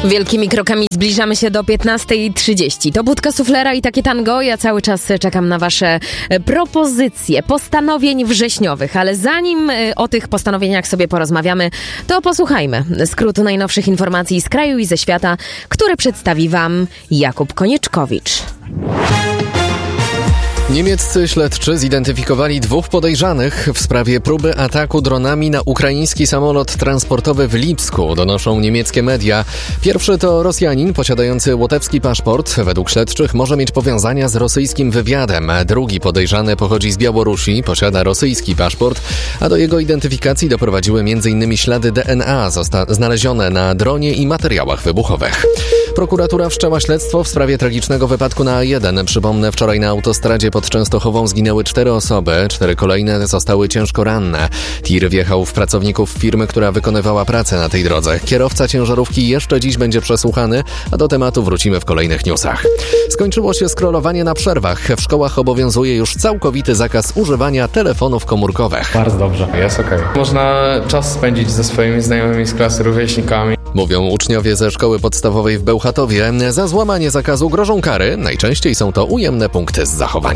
Wielkimi krokami zbliżamy się do 15:30. To Budka Suflera i Takie Tango. Ja cały czas czekam na wasze propozycje postanowień wrześniowych, ale zanim o tych postanowieniach sobie porozmawiamy, to posłuchajmy skrótu najnowszych informacji z kraju i ze świata, które przedstawi wam Jakub Konieczkowicz. Niemieccy śledczy zidentyfikowali 2 podejrzanych w sprawie próby ataku dronami na ukraiński samolot transportowy w Lipsku, donoszą niemieckie media. Pierwszy to Rosjanin posiadający łotewski paszport. Według śledczych może mieć powiązania z rosyjskim wywiadem. Drugi podejrzany pochodzi z Białorusi, posiada rosyjski paszport, a do jego identyfikacji doprowadziły m.in. ślady DNA znalezione na dronie i materiałach wybuchowych. Prokuratura wszczęła śledztwo w sprawie tragicznego wypadku na A1. Przypomnę, wczoraj na autostradzie pod Częstochową zginęły 4 osoby, 4 kolejne zostały ciężko ranne. Tir wjechał w pracowników firmy, która wykonywała pracę na tej drodze. Kierowca ciężarówki jeszcze dziś będzie przesłuchany, a do tematu wrócimy w kolejnych newsach. Skończyło się scrollowanie na przerwach. W szkołach obowiązuje już całkowity zakaz używania telefonów komórkowych. Bardzo dobrze, jest okej. Można czas spędzić ze swoimi znajomymi z klasy, rówieśnikami. Mówią uczniowie ze szkoły podstawowej w Bełchatowie. Za złamanie zakazu grożą kary. Najczęściej są to ujemne punkty z zachowania.